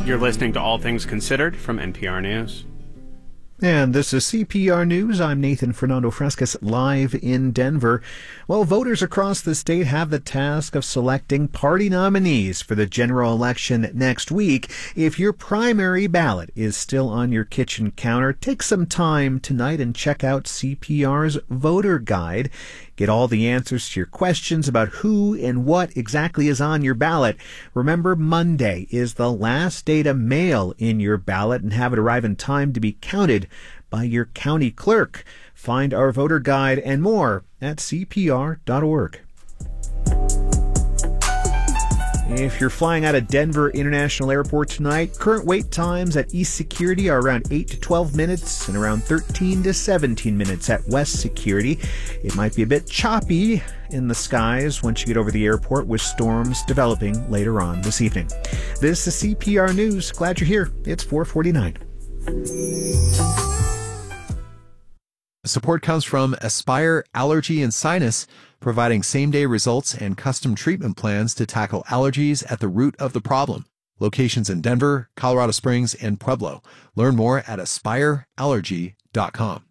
You're listening to All Things Considered from NPR News. And this is CPR News. I'm Nathan Fernando Frescas, live in Denver. Well, voters across the state have the task of selecting party nominees for the general election next week. If your primary ballot is still on your kitchen counter, take some time tonight and check out CPR's voter guide. Get all the answers to your questions about who and what exactly is on your ballot. Remember, Monday is the last day to mail in your ballot and have it arrive in time to be counted by your county clerk. Find our voter guide and more at cpr.org. If you're flying out of Denver International Airport tonight, current wait times at East Security are around 8 to 12 minutes and around 13 to 17 minutes at West Security. It might be a bit choppy in the skies once you get over the airport, with storms developing later on this evening. This is CPR News. Glad you're here. It's 4:49. Support comes from Aspire Allergy and Sinus, providing same-day results and custom treatment plans to tackle allergies at the root of the problem. Locations in Denver, Colorado Springs, and Pueblo. Learn more at aspireallergy.com.